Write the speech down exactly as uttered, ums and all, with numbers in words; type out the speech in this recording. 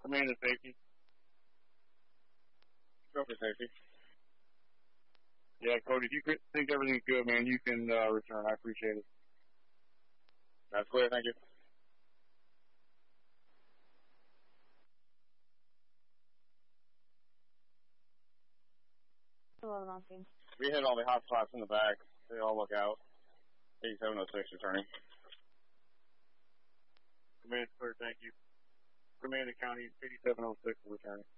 Command and safety. Trophy safety. Yeah, Cody, if you think everything's good, man, you can uh, return. I appreciate it. That's clear, thank you. eleven on scene. We hit all the hot spots in the back. They all look out. eighty-seven oh six returning. Command clear, thank you. Command and County eighty-seven oh six returning.